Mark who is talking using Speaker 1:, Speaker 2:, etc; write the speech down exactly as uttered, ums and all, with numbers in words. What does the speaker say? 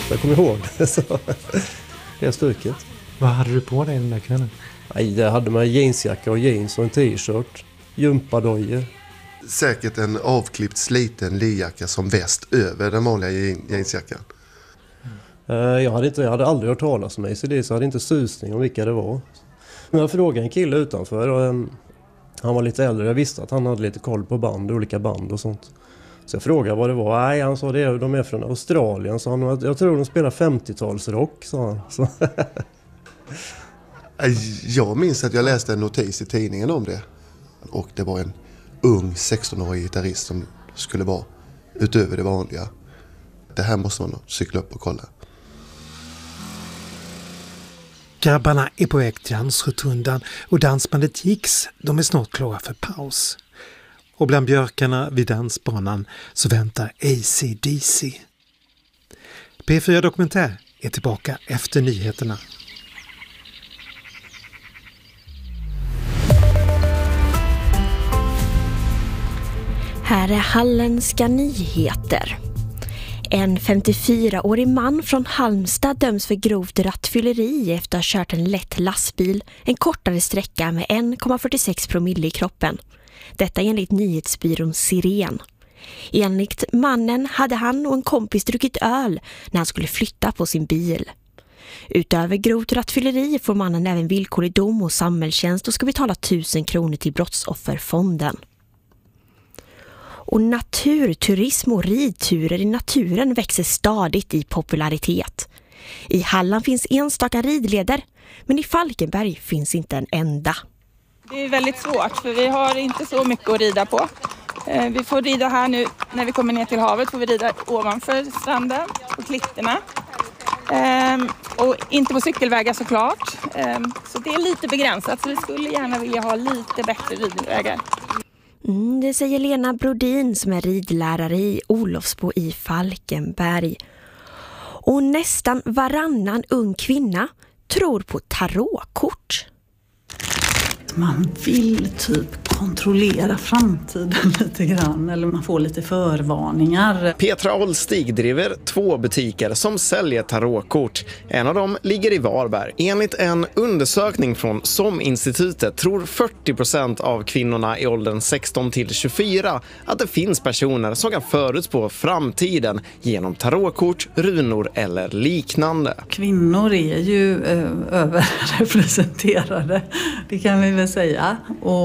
Speaker 1: Jag kommer ihåg det. Så det är stuket.
Speaker 2: Vad hade du på dig den där kvällen?
Speaker 1: Nej, det hade man jeansjacka och jeans och en t-shirt. Gympadojor.
Speaker 3: Säkert en avklippt sliten lijacka som väst över den vanliga jeansjackan.
Speaker 1: Mm. Jag, hade inte, jag hade aldrig hört talas om mig, så det hade inte susning om vilka det var. Men jag frågade en kille utanför och um, han var lite äldre. Jag visste att han hade lite koll på band, olika band och sånt. Så jag frågade vad det var. Nej, han sa det, de är från Australien. Så han, jag tror de spelar femtiotalsrock, sa han. Så.
Speaker 3: Jag minns att jag läste en notis i tidningen om det. Och det var en ung sextonårig gitarrist som skulle vara utöver det vanliga. Det här måste man cykla upp och kolla.
Speaker 4: Grabbarna är på väg till dansrotundan och dansbandet Jigs, de är snart klara för paus. Och bland björkarna vid dansbanan så väntar A C D C. P fyra Dokumentär är tillbaka efter nyheterna.
Speaker 5: Här är Halländska nyheter. En femtiofyraårig man från Halmstad döms för grovt rattfylleri efter att ha kört en lätt lastbil en kortare sträcka med en komma fyrtiosex promille i kroppen. Detta enligt nyhetsbyrån Siren. Enligt mannen hade han och en kompis druckit öl när han skulle flytta på sin bil. Utöver grovt rattfylleri får mannen även villkorlig dom och samhällstjänst och ska betala tusen kronor till brottsofferfonden. Och naturturism och ridturer i naturen växer stadigt i popularitet. I Halland finns enstaka ridleder, men i Falkenberg finns inte en enda.
Speaker 6: Det är väldigt svårt för vi har inte så mycket att rida på. Vi får rida här nu när vi kommer ner till havet, får vi rida ovanför stranden på klitterna. Och inte på cykelvägar såklart. Så det är lite begränsat, så vi skulle gärna vilja ha lite bättre ridvägar.
Speaker 5: Mm, det säger Lena Brodin som är ridlärare i Olofsbo i Falkenberg. Och nästan varannan ung kvinna tror på tarotkort.
Speaker 7: Man vill typ kontrollera framtiden lite grann, eller man får lite förvarningar.
Speaker 8: Petra Olstig driver två butiker som säljer tarotkort. En av dem ligger i Varberg. Enligt en undersökning från SOM-institutet tror fyrtio procent av kvinnorna i åldern sexton till tjugofyra att det finns personer som kan förutspå framtiden genom tarotkort, runor eller liknande.
Speaker 7: Kvinnor är ju eh, överrepresenterade, det kan vi väl säga. Och